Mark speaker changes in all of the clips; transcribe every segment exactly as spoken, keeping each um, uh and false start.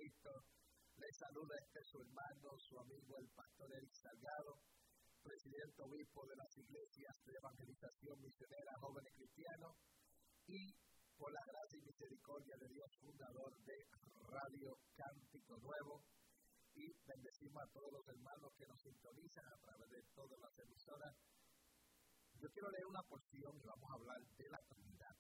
Speaker 1: Jesucristo. Les saluda este su hermano, su amigo el pastor Eric Salgado, presidente obispo de las iglesias de evangelización misionera jóvenes cristianos, y por la gracia y misericordia de Dios, fundador de Radio Cántico Nuevo. Y bendecimos a todos los hermanos que nos sintonizan a través de todas las emisoras. Yo quiero leer una porción y vamos a hablar de la Trinidad.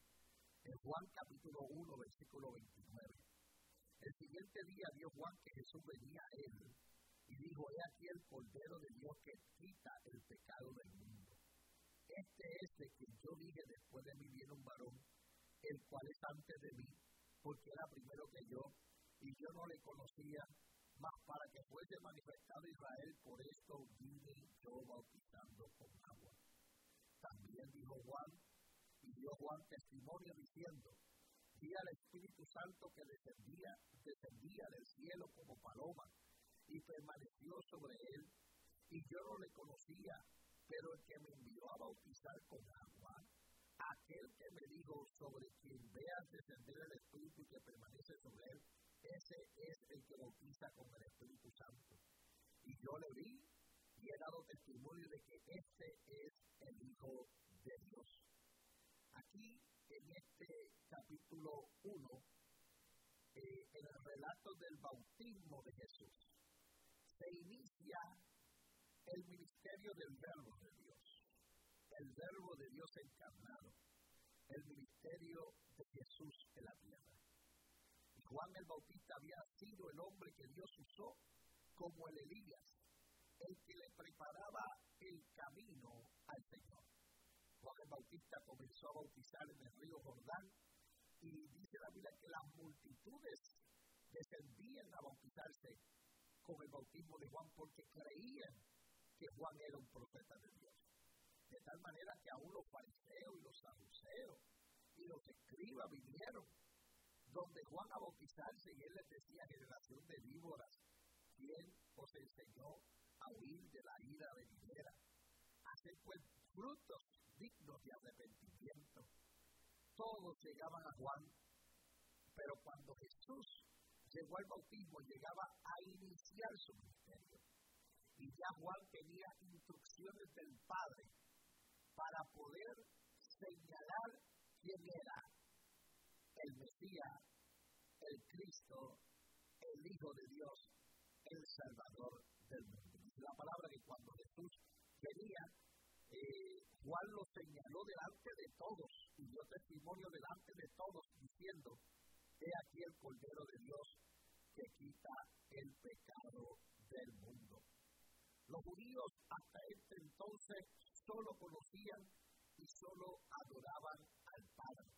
Speaker 1: En Juan capítulo uno, versículo veintinueve. El siguiente día vio Juan que Jesús venía a él y dijo: he aquí el Cordero de Dios que quita el pecado del mundo. Este es de quien yo dije: después de mí viene un varón, el cual es antes de mí, porque era primero que yo, y yo no le conocía, mas para que fuese manifestado Israel, por esto vine yo bautizando con agua. También dijo Juan, y dio Juan testimonio diciendo: vi al Espíritu Santo que descendía, descendía del cielo como paloma, y permaneció sobre él, y yo no le conocía, pero el que me envió a bautizar con agua, aquel que me dijo: sobre quien veas descender el Espíritu y que permanece sobre él, ese es el que bautiza con el Espíritu Santo. Y yo le vi y he dado testimonio de que este es el Hijo de Dios. Aquí, en este capítulo uno, eh, en el relato del bautismo de Jesús, se inicia el ministerio del Verbo de Dios, el Verbo de Dios encarnado, el ministerio de Jesús en la tierra. Y Juan el Bautista había sido el hombre que Dios usó como el Elías, el que le preparaba el camino al Señor. Juan el Bautista comenzó a bautizar en el río Jordán, y dice la Biblia que las multitudes descendían a bautizarse con el bautismo de Juan porque creían que Juan era un profeta de Dios. De tal manera que aún los fariseos y los saduceos y los escribas vinieron donde Juan a bautizarse, y él les decía: generación de víboras, ¿quién os enseñó a huir de la ira venidera? Hacer pues frutos dignos de arrepentimiento. Todos llegaban a Juan, pero cuando Jesús llegó al bautismo, llegaba a iniciar su ministerio. Y ya Juan tenía instrucciones del Padre para poder señalar quién era el Mesías, el Cristo, el Hijo de Dios, el Salvador del mundo. Dice la palabra que cuando Jesús venía, eh, Juan lo señaló delante de todos y dio testimonio delante de todos diciendo: he aquí el Cordero de Dios que quita el pecado del mundo. Los judíos hasta este entonces solo conocían y solo adoraban al Padre.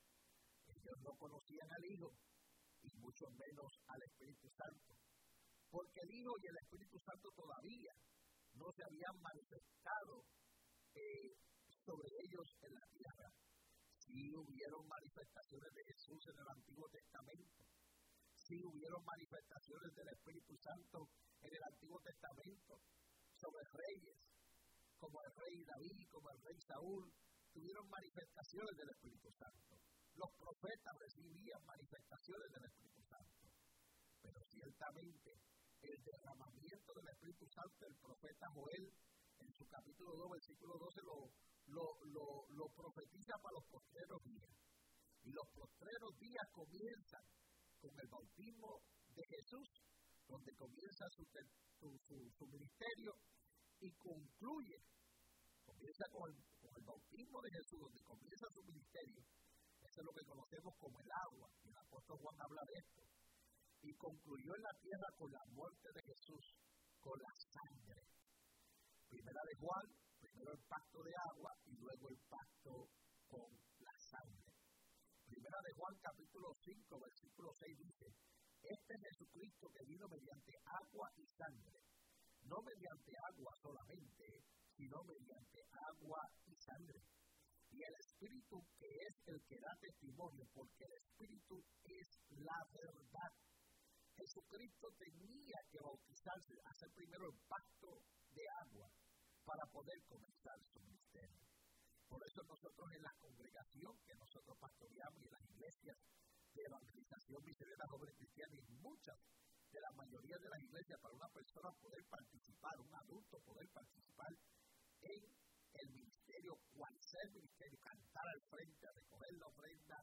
Speaker 1: Ellos no conocían al Hijo y mucho menos al Espíritu Santo, porque el Hijo y el Espíritu Santo todavía no se habían manifestado eh, sobre ellos en la tierra. Sí hubieron manifestaciones de Jesús en el Antiguo Testamento, sí hubieron manifestaciones del Espíritu Santo en el Antiguo Testamento sobre reyes, como el rey David, como el rey Saúl, tuvieron manifestaciones del Espíritu Santo. Los profetas recibían manifestaciones del Espíritu Santo, pero ciertamente el derramamiento del Espíritu Santo, el profeta Joel, en su capítulo dos, versículo doce, lo, lo, lo, lo profetiza para los postreros días. Y los postreros días comienzan con el bautismo de Jesús, donde comienza su, su, su, su ministerio, y concluye, comienza con el, con el bautismo de Jesús, donde comienza su ministerio. Eso es lo que conocemos como el agua, y el apóstol Juan habla de esto. Y concluyó en la tierra con la muerte de Jesús, con la sangre. Primera de Juan, primero el pacto de agua y luego el pacto con la sangre. Primera de Juan capítulo cinco, versículo seis dice: este es Jesucristo que vino mediante agua y sangre, no mediante agua solamente, sino mediante agua y sangre. Y el Espíritu que es el que da testimonio, porque el Espíritu es la verdad. Jesucristo tenía que bautizarse, hacer primero el pacto de agua para poder comenzar su ministerio. Por eso nosotros en la congregación que nosotros pastoreamos y en las iglesias de evangelización misionera joven cristiana y muchas muchas, de la mayoría de las iglesias, para una persona poder participar, un adulto poder participar en el ministerio, cual sea el ministerio, cantar al frente, recoger la ofrenda,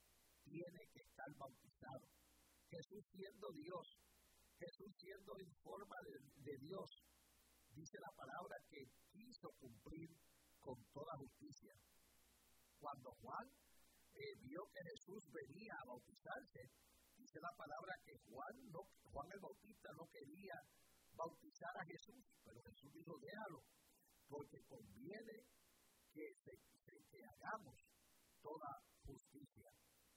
Speaker 1: tiene que estar bautizado. Jesús siendo Dios, Jesús siendo en forma de, de Dios, dice la palabra que quiso cumplir con toda justicia. Cuando Juan eh, vio que Jesús venía a bautizarse, dice la palabra que Juan, no, Juan el Bautista no quería bautizar a Jesús, pero Jesús dijo, déjalo, porque conviene que, se, se, que hagamos toda justicia.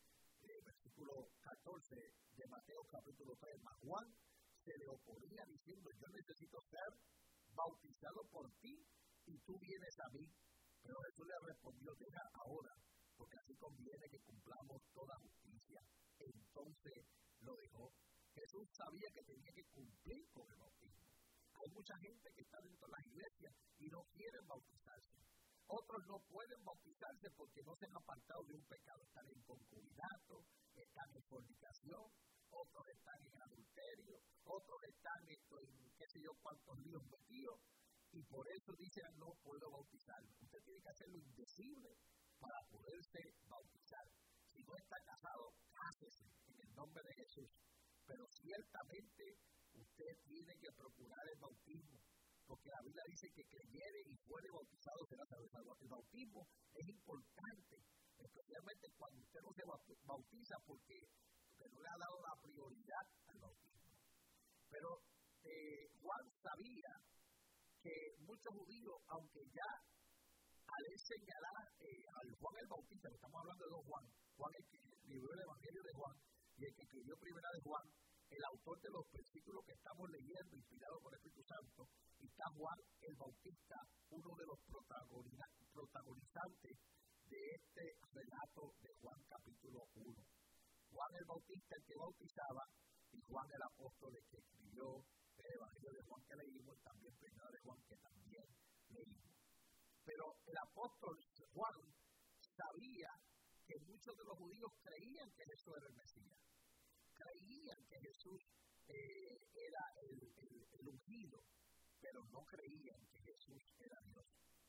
Speaker 1: Eh, versículo catorce de Mateo capítulo tres, mas Juan se le oponía diciendo, yo necesito ser bautizado por ti y tú vienes a mí. Pero Jesús le respondió, deja ahora, porque así conviene que cumplamos toda justicia. Entonces lo dejó. Jesús sabía que tenía que cumplir con el bautismo. Hay mucha gente que está dentro de las iglesias y no quieren bautizarse. Otros no pueden bautizarse porque no se han apartado de un pecado. Están en concubinato, están en fornicación, otros están en adulterio, otros están en, en qué sé yo cuántos líos metidos. Y por eso dicen, no puedo bautizarme. Usted tiene que hacer lo indecible para poderse bautizar. Si no está casado, cásese en el nombre de Jesús. Pero ciertamente usted tiene que procurar el bautismo. Porque la Biblia dice que creyere y fuere bautizado será salvo. El bautismo es importante, especialmente cuando usted no se bautiza porque, porque no le ha dado la prioridad al bautismo. Pero eh, Juan sabía que muchos judíos, aunque ya al él señalar eh, al Juan el Bautista, estamos hablando de dos Juan, Juan el que escribió el Evangelio de Juan y el que escribió Primera de Juan, el autor de los versículos que estamos leyendo, inspirado por el Espíritu Santo, y está Juan el Bautista, uno de los protagonizantes de este relato de Juan capítulo uno. Juan el Bautista, el que bautizaba, y Juan el apóstol, el que escribió el Evangelio de Juan que leímos, también Primera de Juan que también leímos. Pero el apóstol Juan sabía que muchos de los judíos creían que Jesús era el Mesías. Creían que Jesús eh, era el, el, el ungido, pero no creían que Jesús era Dios.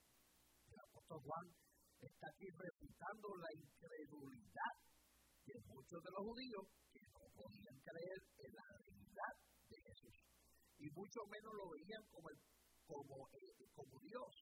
Speaker 1: El apóstol Juan está aquí refutando la incredulidad de muchos de los judíos que no podían creer en la deidad de Jesús. Y mucho menos lo veían como, el, como, eh, como Dios,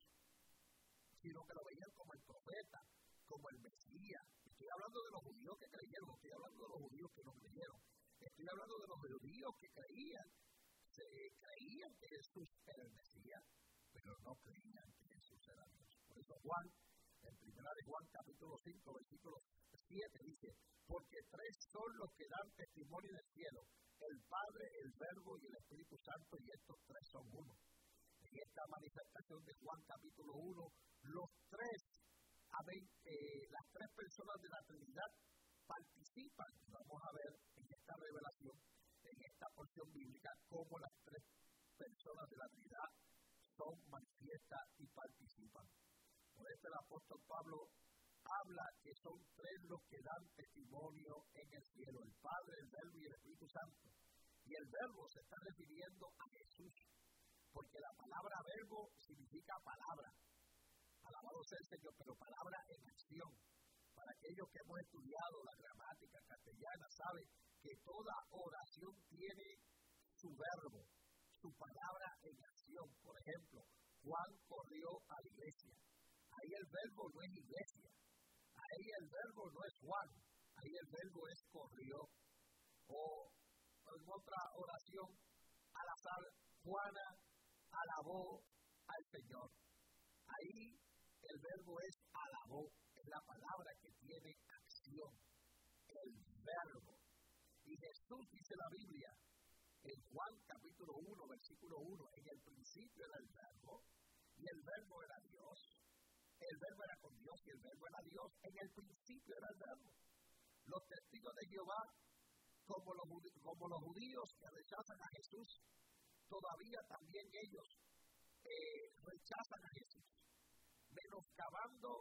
Speaker 1: sino que lo veían como el profeta, como el Mesías. Estoy hablando de los judíos que creyeron, no estoy hablando de los judíos que no creyeron. Estoy hablando de los judíos que creían, se creían que Jesús era el Mesías, pero no creían que Jesús era Dios. Por eso Juan, en Primera de Juan capítulo cinco, versículo siete, dice, porque tres son los que dan testimonio del cielo, el Padre, el Verbo y el Espíritu Santo, y estos tres son uno. En esta manifestación de Juan capítulo uno, los tres, amén, eh, las tres personas de la Trinidad participan. Vamos a ver en esta revelación, en esta porción bíblica, cómo las tres personas de la Trinidad son manifiestas y participan. Por eso el apóstol Pablo habla que son tres los que dan testimonio en el cielo, el Padre, el Verbo y el Espíritu Santo. Y el Verbo se está refiriendo a Jesús, porque la palabra verbo significa palabra. Alabado sea el Señor, pero palabra en acción. Para aquellos que hemos estudiado la gramática castellana, saben que toda oración tiene su verbo, su palabra en acción. Por ejemplo, Juan corrió a la iglesia. Ahí el verbo no es iglesia. Ahí el verbo no es Juan. Ahí el verbo es corrió. O en otra oración, al azar, Juana alabó al Señor. Ahí el verbo es alabó, es la palabra que tiene acción, el verbo. Y Jesús dice la Biblia, en Juan capítulo uno, versículo uno, en el principio era el verbo, y el verbo era Dios. El verbo era con Dios y el verbo era Dios. En el principio era el verbo. Los testigos de Jehová, como los, como los judíos que rechazan a Jesús, todavía también ellos eh, rechazan a Jesús, menoscabando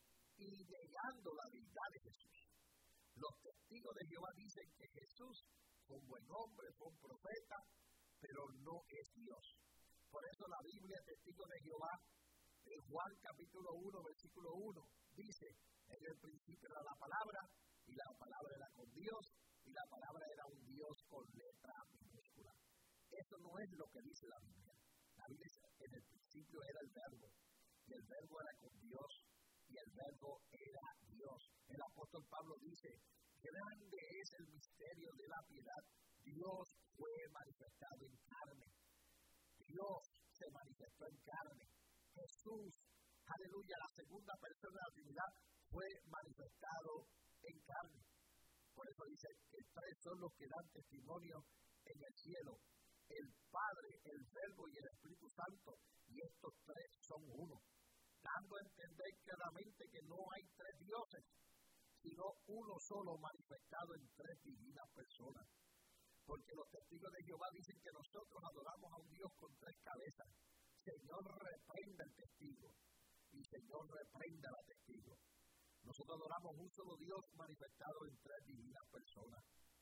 Speaker 1: y negando la deidad de Jesús. Los testigos de Jehová dicen que Jesús fue un buen hombre, fue un profeta, pero no es Dios. Por eso la Biblia, testigo de Jehová, en Juan capítulo uno, versículo uno, dice, en el principio era la palabra, y la palabra era con Dios, y la palabra era un Dios con letra minúscula. Eso no es lo que dice la Biblia. La Biblia dice, en el principio era el verbo, y el verbo era con Dios, y el verbo era Dios. El apóstol Pablo dice, grande es el misterio de la piedad. Dios fue manifestado en carne. Dios se manifestó en carne. Jesús, aleluya, la segunda persona de la Trinidad, fue manifestado en carne. Por eso dice que tres son los que dan testimonio en el cielo: el Padre, el Verbo y el Espíritu Santo, y estos tres son uno, dando a entender claramente que no hay tres dioses, sino uno solo manifestado en tres divinas personas. Porque los testigos de Jehová dicen que nosotros adoramos a un Dios con tres cabezas. Señor, reprenda al testigo, y Señor, reprenda al testigo. Nosotros adoramos un solo Dios manifestado en tres divinas personas.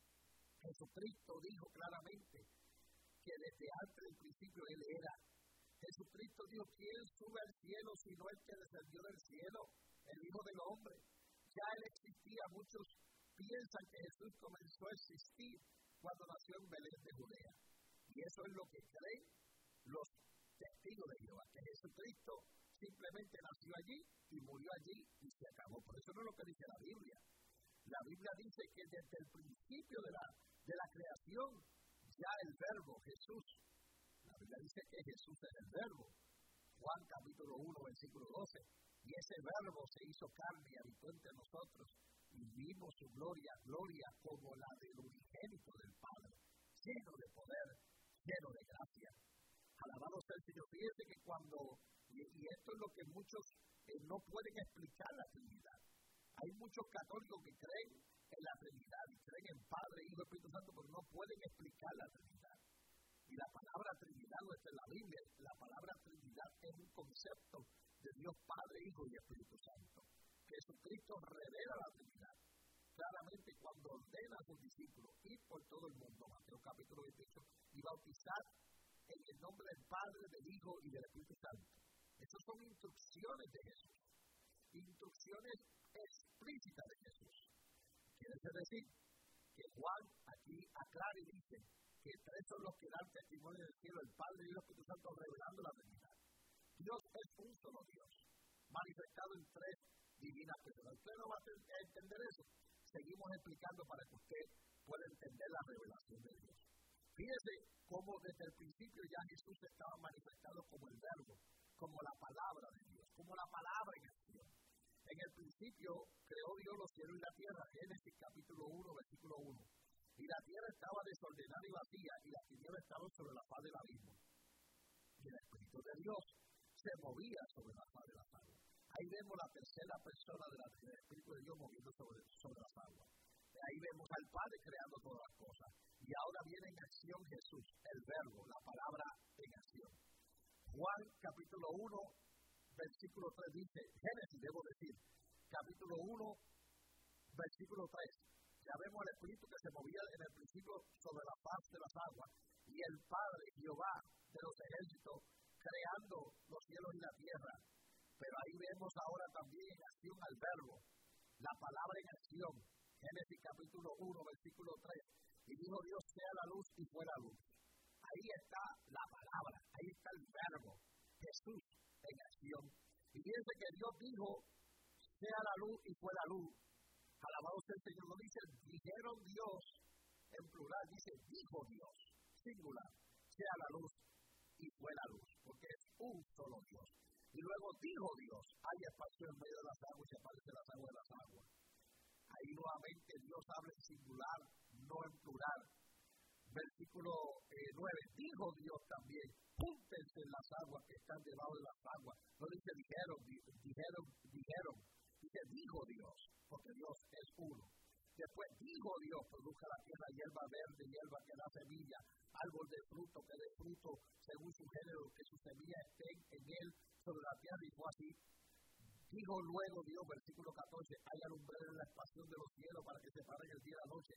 Speaker 1: Jesucristo dijo claramente que desde antes del principio Él era. Jesucristo dijo, ¿quién sube al cielo sino el que descendió del cielo? El Hijo del Hombre. Ya Él existía. Muchos piensan que Jesús comenzó a existir cuando nació en Belén de Judea. Y eso es lo que creen los testigos de Jehová, que Jesucristo simplemente nació allí y murió allí y se acabó. Por eso no es lo que dice la Biblia. La Biblia dice que desde el principio de la, de la creación, ya el verbo, Jesús, la Biblia dice que Jesús es el verbo. Juan capítulo uno, versículo doce. Y ese verbo se hizo carne y habitó entre nosotros, y vimos su gloria, gloria como la del unigénito del Padre, lleno de poder, lleno de gracia. Alabado sea el Señor. Fíjense que cuando, y, y esto es lo que muchos eh, no pueden explicar la Trinidad. Hay muchos católicos que creen en la Trinidad, y creen en Padre, Hijo y Espíritu Santo, pero no pueden explicar la Trinidad. Y la palabra Trinidad no está en la Biblia. La palabra Trinidad es un concepto de Dios Padre, Hijo y Espíritu Santo. Jesucristo revela la Trinidad claramente cuando ordena a sus discípulos ir por todo el mundo, Mateo capítulo veintiocho, y bautizar en el nombre del Padre, del Hijo y del Espíritu Santo. Esas son instrucciones de Jesús, instrucciones explícitas de Jesús. Quiere decir que Juan aquí aclara y dice que tres son los que dan testimonio del cielo, el Padre y el Espíritu Santo, revelando la Trinidad. Dios es un solo Dios, manifestado en tres divinas personas. ¿Usted no va a entender eso? Seguimos explicando para que usted pueda entender la revelación de Dios. Fíjese cómo desde el principio ya Jesús estaba manifestado como el verbo, como la palabra de Dios, como la palabra en acción. En el principio creó Dios los cielos y la tierra, Génesis capítulo uno, versículo uno. Y la tierra estaba desordenada y vacía, y las tinieblas estaban sobre la faz del abismo. Y el Espíritu de Dios se movía sobre la faz de las aguas. Ahí vemos la tercera persona de la Trinidad, el Espíritu de Dios moviendo sobre, sobre las aguas. Ahí vemos al Padre creando todas las cosas. Y ahora viene en acción Jesús, el verbo, la palabra en acción. Juan capítulo uno, versículo tres dice, Génesis debo decir, capítulo uno, versículo tres. Ya vemos al Espíritu que se movía en el principio sobre la faz de las aguas. Y el Padre, Jehová de los ejércitos, creando los cielos y la tierra. Pero ahí vemos ahora también en acción al verbo, la palabra en acción. Génesis capítulo uno, versículo tres. Y dijo Dios, sea la luz, y fue la luz. Ahí está la palabra, ahí está el verbo, Jesús en acción. Y fíjense que Dios dijo, sea la luz, y fue la luz. Alabado sea el Señor. No dice, dijeron Dios en plural, dice, dijo Dios, singular, sea la luz, y fue la luz, porque es un solo Dios. Y luego dijo Dios, hay espacio en medio de las aguas y aparece las aguas de las aguas. Ahí nuevamente Dios habla en singular, no en plural. Versículo eh, nueve, dijo Dios también, júntense las aguas que están debajo de las aguas. No dice dijeron, di, dijeron, dijeron, dice dijo Dios, porque Dios es uno. Después dijo Dios, produzca la tierra hierba verde, hierba que da semilla, árbol de fruto que dé fruto según su género, que su semilla esté en él sobre la tierra, y fue así. Dijo luego Dios, versículo catorce, hay alumbrado en la expansión de los cielos para que separen el día y la noche,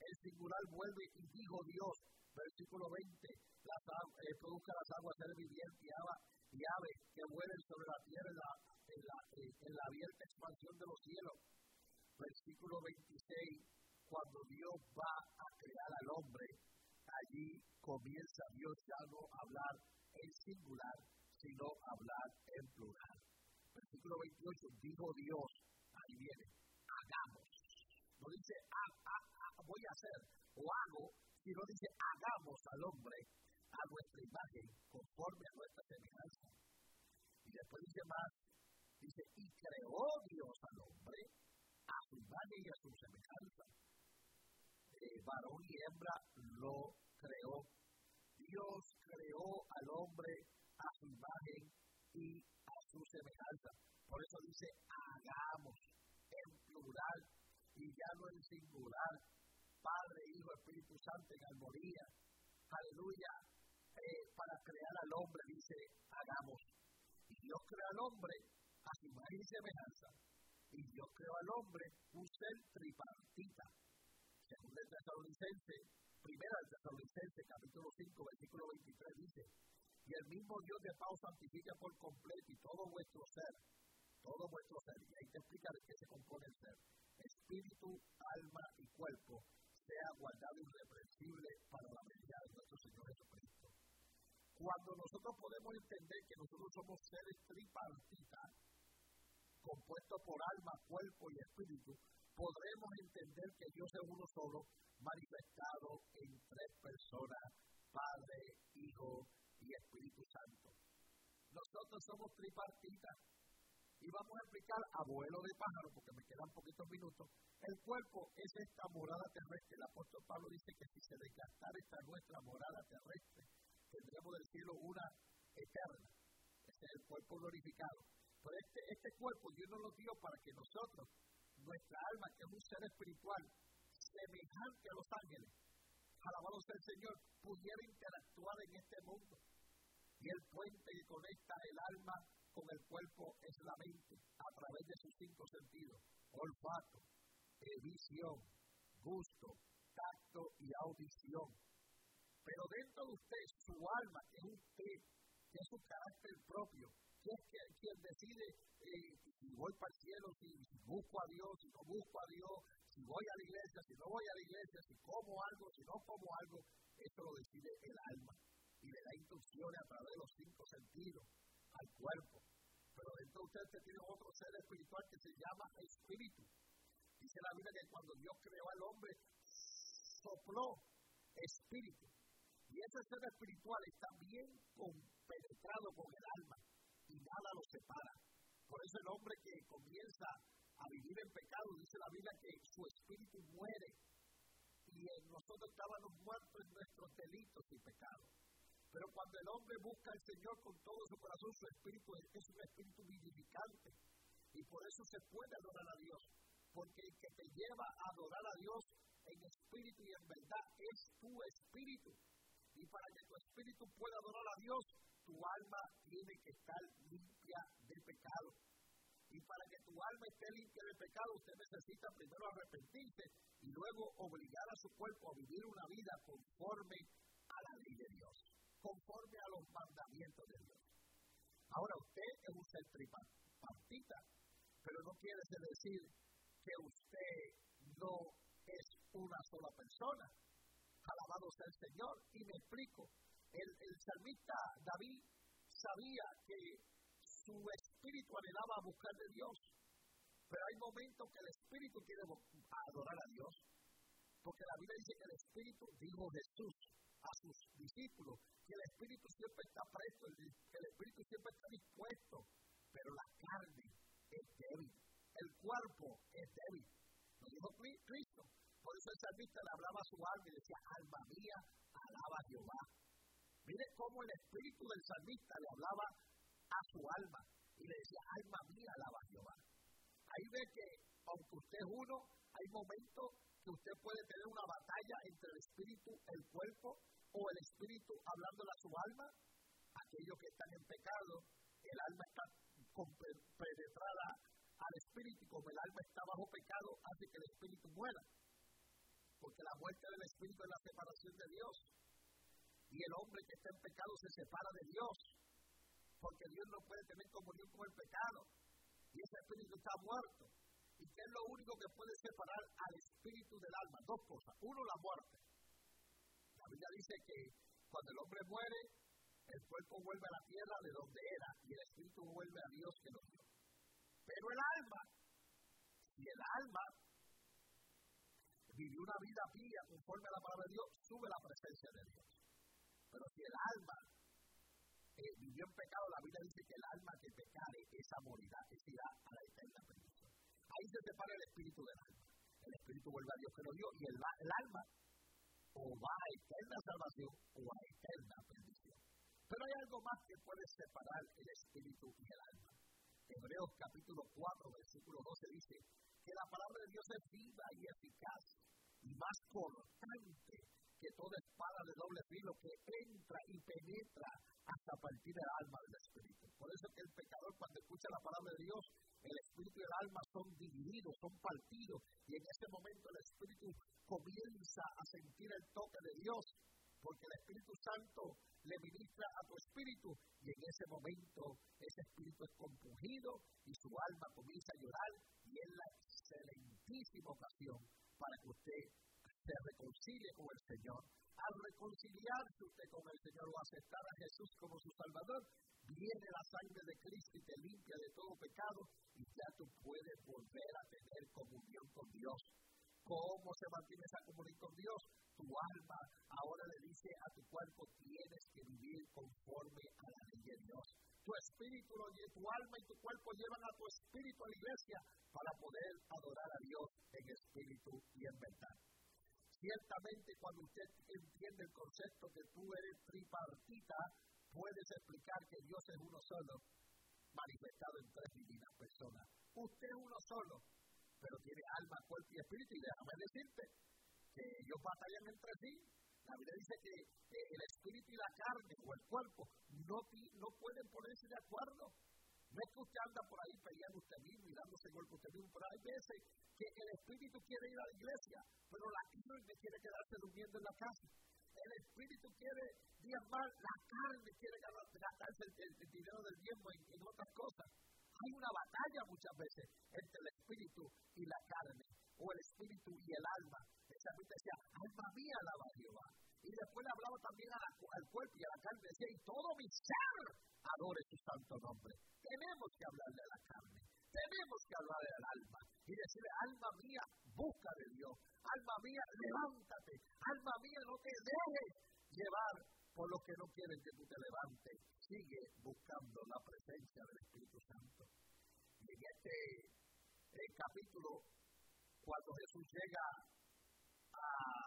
Speaker 1: el singular vuelve y dijo Dios, versículo veinte, las, eh, produzca las aguas ser viviente y, ava, y aves que vuelen sobre la tierra en la, en, la, eh, en la abierta expansión de los cielos. Versículo veintiséis, cuando Dios va a crear al hombre, allí comienza Dios ya no a hablar en singular, sino a hablar en plural. Versículo veintiocho, dijo Dios, ahí viene, hagamos. No dice, ah, ah, ah, voy a hacer o hago, sino dice, hagamos al hombre a nuestra imagen, conforme a nuestra semejanza. Y después dice más, dice, y creó Dios al hombre a su imagen y a su semejanza. Eh, varón y hembra lo creó. Dios creó al hombre a su imagen y a su semejanza. Por eso dice, hagamos en plural y ya no en singular. Padre, Hijo, Espíritu Santo en armonía. Aleluya. Eh, para crear al hombre, dice, hagamos. Y Dios creó al hombre a su imagen y semejanza. Y Dios creó al hombre un ser tripartita. Según el Tesalonicense, primera del Tesalonicense, capítulo cinco, versículo veintitrés, dice, y el mismo Dios de paz santifica por completo y todo vuestro ser, todo vuestro ser, y ahí te explica de qué se compone el ser, espíritu, alma y cuerpo, sea guardado irreprensible para la venida de nuestro Señor Jesucristo. Cuando nosotros podemos entender que nosotros somos seres tripartitas, compuestos por alma, cuerpo y espíritu, podremos entender que Dios es uno solo, manifestado en tres personas, Padre, Hijo y Espíritu Santo. Nosotros somos tripartitas. Y vamos a explicar a vuelo de pájaro, porque me quedan poquitos minutos. El cuerpo es esta morada terrestre. El apóstol Pablo dice que si se desgastara esta nuestra morada terrestre, tendríamos del cielo una eterna. Ese es el cuerpo glorificado. Pero este, este cuerpo Dios nos lo dio para que nosotros, nuestra alma, que es un ser espiritual, semejante a los ángeles, alabado sea el Señor, pudiera interactuar en este mundo. Y el puente que conecta el alma con el cuerpo es la mente, a través de sus cinco sentidos, olfato, eh, visión, gusto, tacto y audición. Pero dentro de usted, su alma, que es usted, que es su carácter propio, que es quien decide eh, si voy para el cielo, si, si busco a Dios, si no busco a Dios, si voy a la iglesia, si no voy a la iglesia, si como algo, si no como algo, eso lo decide el alma. Y le da instrucciones a través de los cinco sentidos al cuerpo. Pero dentro de usted, usted tiene otro ser espiritual que se llama espíritu. Dice la Biblia que cuando Dios creó al hombre, sopló espíritu. Y ese ser espiritual está bien compenetrado con el alma y nada lo separa. Por eso el hombre que comienza a vivir en pecado, dice la Biblia que su espíritu muere. Y en nosotros estábamos muertos en nuestros delitos y pecados. Pero cuando el hombre busca al Señor con todo su corazón, su espíritu es un espíritu vivificante. Y por eso se puede adorar a Dios. Porque el que te lleva a adorar a Dios en espíritu y en verdad es tu espíritu. Y para que tu espíritu pueda adorar a Dios, tu alma tiene que estar limpia de pecado. Y para que tu alma esté limpia de pecado, usted necesita primero arrepentirse y luego obligar a su cuerpo a vivir una vida conforme a la ley de Dios, conforme a los mandamientos de Dios. Ahora, usted es un ser tripartita, pero no quiere decir que usted no es una sola persona. Alabado sea el Señor. Y me explico. El, el salmista David sabía que su espíritu anhelaba a buscar de Dios. Pero hay momentos que el espíritu quiere adorar a Dios. Porque la Biblia dice que el espíritu, dijo Jesús a sus discípulos, que el espíritu siempre está presto, el, el espíritu siempre está dispuesto, pero la carne es débil. El cuerpo es débil. Lo dijo Cristo. Por eso el salmista le hablaba a su alma y decía, alma mía, alaba a Jehová. Mire cómo el espíritu del salmista le hablaba a su alma y le decía, alma mía, alaba a Jehová. Ahí ve que, aunque usted es uno, hay momentos que usted puede tener una batalla entre el espíritu, el cuerpo, o el espíritu hablándole a su alma. Aquellos que están en pecado, el alma está penetrada al espíritu, como el alma está bajo pecado, hace que el espíritu muera. porque la muerte del espíritu es la separación de Dios. Y el hombre que está en pecado se separa de Dios, porque Dios no puede tener comunión con el pecado. Y ese espíritu está muerto. ¿Y qué es lo único que puede separar al espíritu del alma? Dos cosas. Uno, la muerte. La Biblia dice que cuando el hombre muere, el cuerpo vuelve a la tierra de donde era, y el espíritu vuelve a Dios que lo dio. Pero el alma, si el alma vivió una vida pía conforme a la palabra de Dios, sube a la presencia de Dios. Pero si el alma eh, vivió en pecado, la Biblia dice que el alma que pecare, esa morirá, esa irá a la eterna perdición. Ahí se separa el espíritu del alma. El espíritu vuelve a Dios que lo dio, y el, el alma o va a eterna salvación o a eterna perdición. Pero hay algo más que puede separar el espíritu y el alma. Hebreos capítulo cuatro, versículo doce dice que la palabra de Dios es viva y eficaz y más cortante que toda espada de doble filo, que entra y penetra hasta partir el alma del espíritu. Por eso que el pecador, cuando escucha la palabra de Dios, el espíritu y el alma son divididos, son partidos, y en ese momento el espíritu comienza a sentir el toque de Dios, porque el Espíritu Santo le ministra a tu espíritu, y en ese momento ese espíritu es compungido y su alma comienza a llorar, y es la excelentísima ocasión para que usted se reconcilie con el Señor. Al reconciliarse usted con el Señor o aceptar a Jesús como su Salvador, viene la sangre de Cristo y te limpia de todo pecado, y ya tú puedes volver a tener comunión con Dios. ¿Cómo se mantiene esa comunión con Dios? Tu alma ahora le dice a tu cuerpo: tienes que vivir conforme a la ley de Dios. Tu espíritu, tu alma y tu cuerpo llevan a tu espíritu a la iglesia para poder adorar a Dios en espíritu y en verdad. Ciertamente, cuando usted entiende el concepto que tú eres tripartita, puedes explicar que Dios es uno solo, manifestado en tres divinas personas. Usted es uno solo, pero tiene alma, cuerpo y espíritu, y déjame decirte que ellos batallan entre sí. La Biblia dice que eh, el espíritu y la carne, o el cuerpo, no, no pueden ponerse de acuerdo. No es que usted anda por ahí peleando usted mismo y dándose golpe usted mismo, pero hay veces que el espíritu quiere ir a la iglesia, pero la carne quiere quedarse durmiendo en la casa. El espíritu quiere diezmar, la carne quiere gastarse el, el, el dinero del diezmo en, en otras cosas. Hay una batalla muchas veces entre el espíritu y la carne, o el espíritu y el alma. Esa gente decía: alma mía, alaba a Jehová. Y después le hablaba también a la, al cuerpo y a la carne, decía: y todo mi ser adore su santo nombre. Tenemos que hablarle a la carne, tenemos que hablarle al alma y decirle: alma mía, busca de Dios. Alma mía, levántate. Alma mía, no te dejes llevar por los que no quieren que tú te levantes. Sigue buscando la presencia del Espíritu Santo. Y en este el capítulo, cuando Jesús llega a,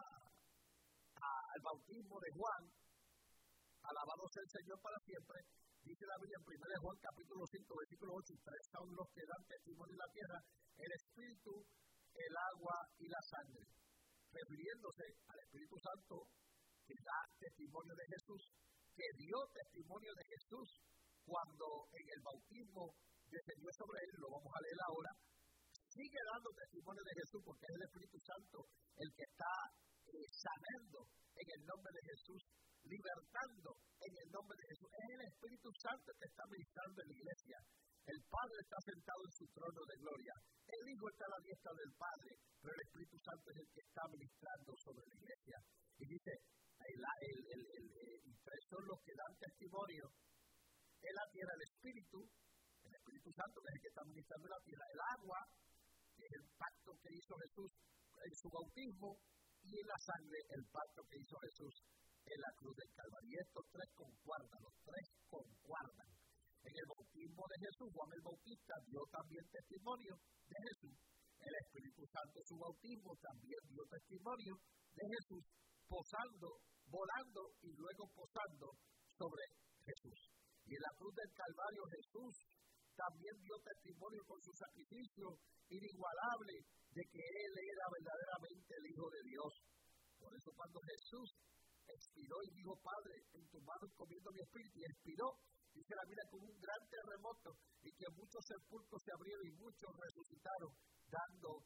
Speaker 1: a, al bautismo de Juan, alabado sea el Señor para siempre, dice la Biblia en primera de Juan capítulo cinco, versículo ocho, y tres son los que dan testimonio en la tierra: el Espíritu, el agua y la sangre. Refiriéndose al Espíritu Santo, que da testimonio de Jesús, que dio testimonio de Jesús cuando en el bautismo descendió sobre él, lo vamos a leer ahora. Sigue dando testimonio de Jesús, porque es el Espíritu Santo el que está eh, sanando en el nombre de Jesús, libertando en el nombre de Jesús. Es el Espíritu Santo que está ministrando en la iglesia. El Padre está sentado en su trono de gloria. El Hijo está a la diestra del Padre, pero el Espíritu Santo es el que está ministrando sobre la iglesia. Y dice, el, el, el, el, el, tres son los que dan testimonio en la tierra: el Espíritu, el Espíritu Santo que es el que está ministrando en la tierra; el agua, que es el pacto que hizo Jesús en su bautismo; y en la sangre, el pacto que hizo Jesús en la cruz del Calvario. Y estos tres concuerdan, los tres concuerdan. En el bautismo de Jesús, Juan el Bautista dio también testimonio de Jesús. El Espíritu Santo, su bautismo, también dio testimonio de Jesús, posando, volando y luego posando sobre Jesús. Y en la cruz del Calvario, Jesús también dio testimonio con su sacrificio inigualable de que Él era verdaderamente el Hijo de Dios. Por eso cuando Jesús expiró y dijo: Padre, en tus manos encomiendo mi espíritu, y expiró, dice la Biblia, con un gran terremoto, y que muchos sepulcros se abrieron y muchos resucitaron, dando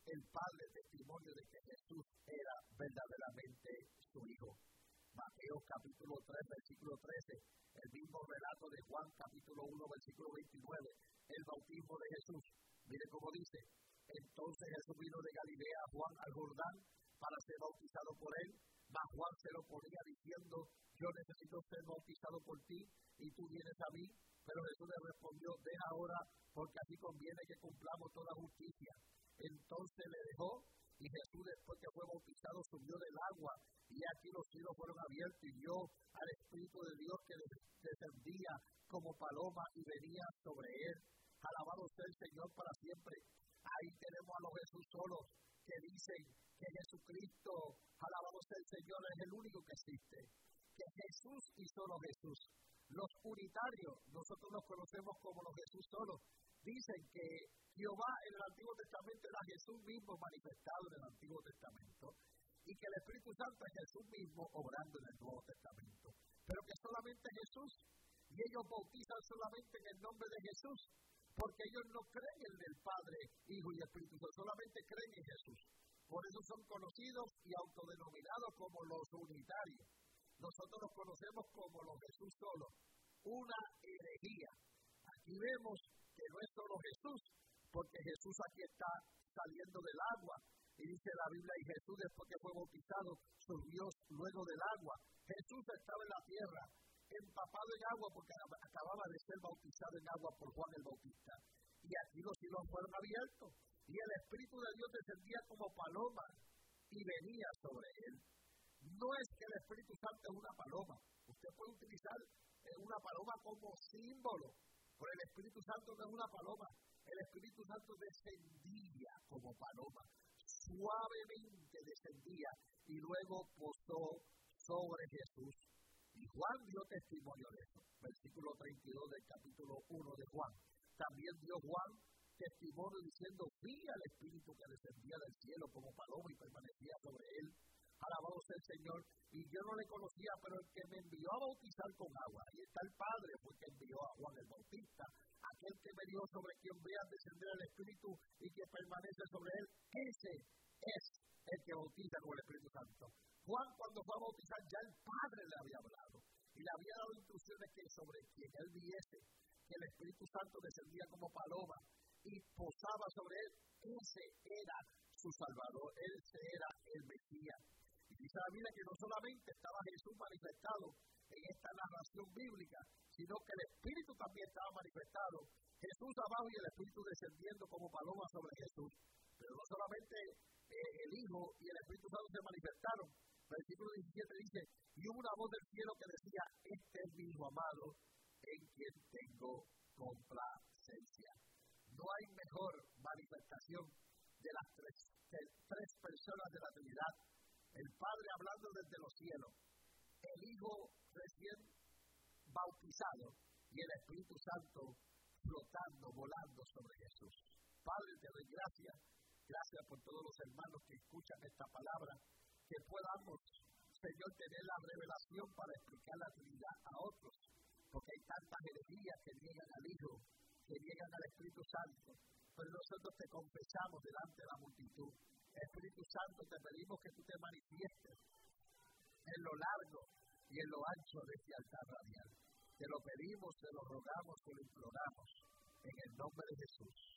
Speaker 1: el Padre testimonio de que Jesús era verdaderamente su Hijo. Mateo capítulo tres, versículo trece, el mismo relato de Juan capítulo uno, versículo veintinueve, el bautismo de Jesús. Mire cómo dice: entonces Jesús vino de Galilea a Juan al Jordán para ser bautizado por él, mas Juan se lo ponía diciendo: yo necesito ser bautizado por ti y tú vienes a mí. Pero Jesús le respondió: deja ahora, porque así conviene que cumplamos toda justicia. Entonces le dejó, y Jesús, después que fue bautizado, subió del agua, y aquí los cielos fueron abiertos, y vio al Espíritu de Dios que descendía como paloma y venía sobre él. Alabado sea el Señor para siempre. Ahí tenemos a los Jesús solos que dicen que Jesucristo, alabado sea el Señor, es el único que existe. Que Jesús y solo Jesús. Los unitarios, nosotros los conocemos como los Jesús solos. Dicen que Jehová en el Antiguo Testamento era Jesús mismo manifestado en el Antiguo Testamento y que el Espíritu Santo es Jesús mismo obrando en el Nuevo Testamento. Pero que solamente Jesús, y ellos bautizan solamente en el nombre de Jesús, porque ellos no creen en el Padre, Hijo y Espíritu Santo, solamente creen en Jesús. Por eso son conocidos y autodenominados como los unitarios. Nosotros los conocemos como los Jesús solos, una herejía. Aquí vemos que no es solo Jesús, porque Jesús aquí está saliendo del agua. Y dice la Biblia, y Jesús después que fue bautizado, subió luego del agua. Jesús estaba en la tierra, empapado en agua, porque acababa de ser bautizado en agua por Juan el Bautista. Y aquí los cielos fueron abiertos, y el Espíritu de Dios descendía como paloma, y venía sobre él. No es que el Espíritu Santo es una paloma. Usted puede utilizar una paloma como símbolo, pero el Espíritu Santo no es una paloma. El Espíritu Santo descendía como paloma, suavemente descendía y luego posó sobre Jesús. Y Juan dio testimonio de eso. Versículo treinta y dos del capítulo uno de Juan. También dio Juan testimonio diciendo: vi al Espíritu que descendía del cielo como paloma y permanecía sobre él. Alabado sea el Señor. Y yo no le conocía, pero el que me envió a bautizar con agua, ahí está el Padre, fue el que envió a Juan el Bautista, aquel que me dio sobre quien vea descender el Espíritu y que permanece sobre él, ese es el que bautiza con el Espíritu Santo. Juan, cuando fue a bautizar, ya el Padre le había hablado y le había dado instrucciones que sobre quien él viese, que el Espíritu Santo descendía como paloma y posaba sobre él. Ese era su Salvador, ese era el Mesías. Y dice la Biblia que no solamente estaba Jesús manifestado en esta narración bíblica, sino que el Espíritu también estaba manifestado. Jesús abajo y el Espíritu descendiendo como paloma sobre Jesús. Pero no solamente eh, el Hijo y el Espíritu Santo se manifestaron. Versículo diecisiete dice: y hubo una voz del cielo que decía: este es mi Hijo amado, en quien tengo complacencia. No hay mejor manifestación de las tres, de tres personas de la Trinidad. El Padre hablando desde los cielos, el Hijo recién bautizado y el Espíritu Santo flotando, volando sobre Jesús. Padre, te doy gracias. Gracias por todos los hermanos que escuchan esta palabra, que podamos, Señor, tener la revelación para explicar la Trinidad a otros, porque hay tantas herejías que niegan al Hijo, que niegan al Espíritu Santo, pero nosotros te confesamos delante de la multitud. Espíritu Santo, te pedimos que tú te manifiestes en lo largo y en lo ancho de este altar radial. Te lo pedimos, te lo rogamos, te lo imploramos, en el nombre de Jesús.